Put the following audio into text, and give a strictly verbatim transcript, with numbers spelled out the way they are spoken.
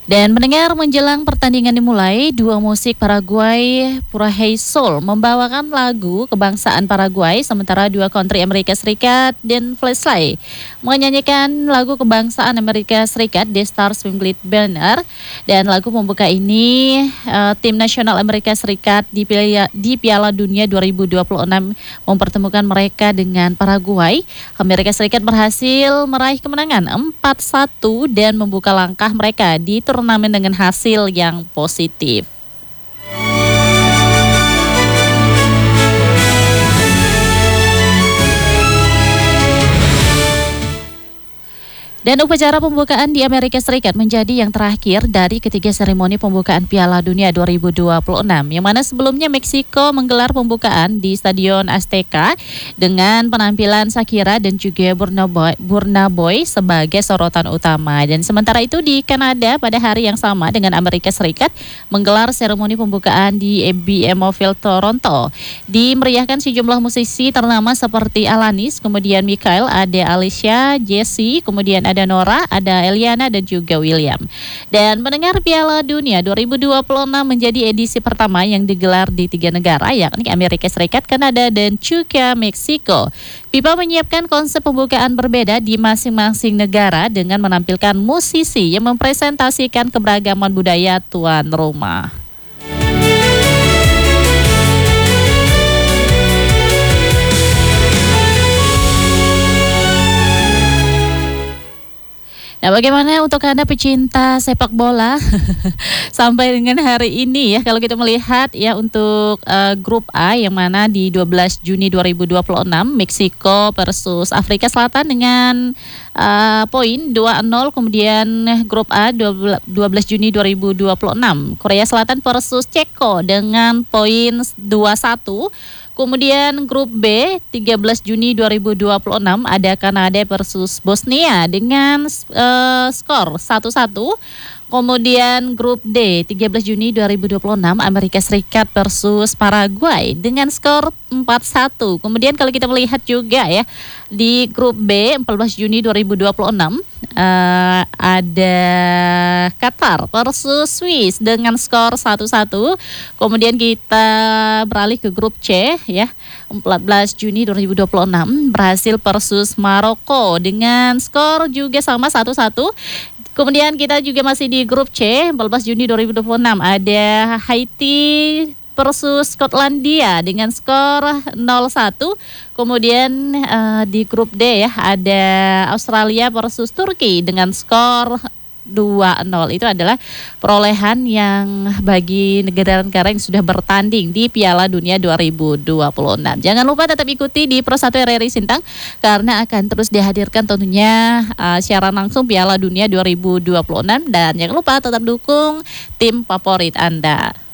Dan mendengar menjelang pertandingan dimulai, dua musik Paraguay, Pura Hey Soul, membawakan lagu kebangsaan Paraguay, sementara dua country Amerika Serikat dan Fleshlight menyanyikan lagu kebangsaan Amerika Serikat, The Star Spangled Banner. Dan lagu pembuka ini, uh, tim nasional Amerika Serikat di Piala, di Piala Dunia dua ribu dua puluh enam mempertemukan mereka dengan Paraguay. Amerika Serikat berhasil meraih kemenangan empat satu dan membuka langkah mereka di turnamen dengan hasil yang positif. Dan upacara pembukaan di Amerika Serikat menjadi yang terakhir dari ketiga seremoni pembukaan Piala Dunia dua ribu dua puluh enam, yang mana sebelumnya Meksiko menggelar pembukaan di Stadion Azteca dengan penampilan Shakira dan juga Burna Boy, Burna Boy sebagai sorotan utama. Dan sementara itu di Kanada pada hari yang sama dengan Amerika Serikat menggelar seremoni pembukaan di B M O Field Toronto. Dimeriahkan sejumlah musisi ternama seperti Alanis, kemudian Michael, ada Alicia, Jessie, kemudian ada Ada Nora, ada Eliana dan juga William. Dan mendengar Piala Dunia dua ribu dua puluh enam menjadi edisi pertama yang digelar di tiga negara, yakni Amerika Serikat, Kanada, dan juga Meksiko. FIFA menyiapkan konsep pembukaan berbeda di masing-masing negara dengan menampilkan musisi yang mempresentasikan keberagaman budaya tuan rumah. Nah, bagaimana untuk Anda pecinta sepak bola sampai dengan hari ini ya, kalau kita melihat ya untuk uh, grup A yang mana di dua belas Juni dua ribu dua puluh enam Meksiko versus Afrika Selatan dengan uh, poin dua nol, kemudian grup A dua belas Juni dua ribu dua puluh enam Korea Selatan versus Ceko dengan poin dua satu. Kemudian grup B tiga belas Juni dua ribu dua puluh enam ada Kanada versus Bosnia dengan uh, skor satu satu. Kemudian grup D tiga belas Juni dua ribu dua puluh enam Amerika Serikat versus Paraguay dengan skor empat satu. Kemudian kalau kita melihat juga ya di grup B empat belas Juni dua ribu dua puluh enam uh, ada Qatar versus Swiss dengan skor satu satu. Kemudian kita beralih ke grup C ya, empat belas Juni dua ribu dua puluh enam Brasil versus Maroko dengan skor juga sama satu satu. Kemudian kita juga masih di grup C, empat belas Juni dua ribu dua puluh enam ada Haiti versus Skotlandia dengan skor nol satu. Kemudian uh, di grup D ya ada Australia versus Turki dengan skor dua nol. Itu adalah perolehan yang bagi negara-negara yang sudah bertanding di Piala Dunia dua ribu dua puluh enam. Jangan lupa tetap ikuti di Pro satu R R I Sintang karena akan terus dihadirkan tentunya uh, siaran langsung Piala Dunia dua ribu dua puluh enam, dan jangan lupa tetap dukung tim favorit Anda.